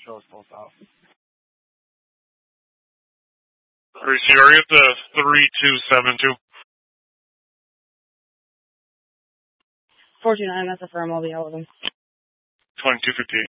Charles Post Office. Receiver, are you at the 3272? 429, that's a firm. I'll be out with him. 2258.